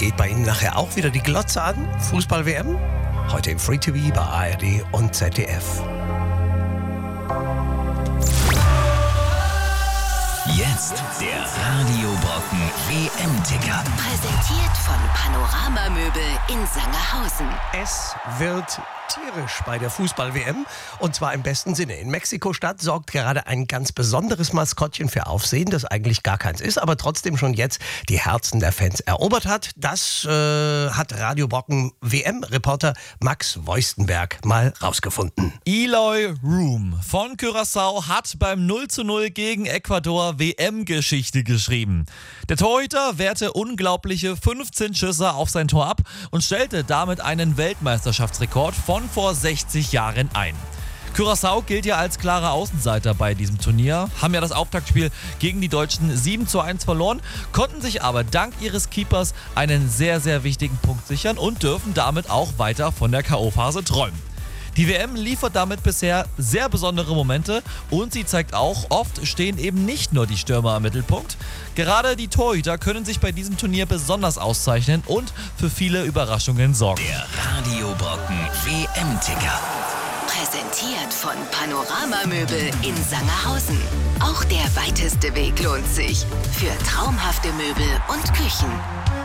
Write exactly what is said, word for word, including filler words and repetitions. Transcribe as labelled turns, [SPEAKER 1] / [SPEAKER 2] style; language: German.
[SPEAKER 1] Geht bei Ihnen nachher auch wieder die Glotze an? Fußball-W M? Heute im Free T V bei A R D und Z D F.
[SPEAKER 2] Jetzt der Radiobrocken W M-Ticker.
[SPEAKER 3] Präsentiert von Panorama Möbel in Sangerhausen.
[SPEAKER 1] Es wird tierisch bei der Fußball-W M und zwar im besten Sinne. In Mexiko-Stadt sorgt gerade ein ganz besonderes Maskottchen für Aufsehen, das eigentlich gar keins ist, aber trotzdem schon jetzt die Herzen der Fans erobert hat. Das äh, hat Radiobrocken W M-Reporter Max Voistenberg mal rausgefunden.
[SPEAKER 4] Eloy Room von Curaçao hat beim null zu null gegen Ecuador W M-Geschichte geschrieben. Der Torhüter wehrte unglaubliche fünfzehn Schüsse auf sein Tor ab und stellte damit einen Weltmeisterschaftsrekord von vor sechzig Jahren ein. Curaçao gilt ja als klarer Außenseiter bei diesem Turnier, haben ja das Auftaktspiel gegen die Deutschen sieben zu eins verloren, konnten sich aber dank ihres Keepers einen sehr, sehr wichtigen Punkt sichern und dürfen damit auch weiter von der K O-Phase träumen. Die W M liefert damit bisher sehr besondere Momente und sie zeigt auch, oft stehen eben nicht nur die Stürmer im Mittelpunkt. Gerade die Torhüter können sich bei diesem Turnier besonders auszeichnen und für viele Überraschungen sorgen.
[SPEAKER 2] Der Radiobrocken W M-Ticker.
[SPEAKER 3] Präsentiert von Panorama Möbel in Sangerhausen. Auch der weiteste Weg lohnt sich. Für traumhafte Möbel und Küchen.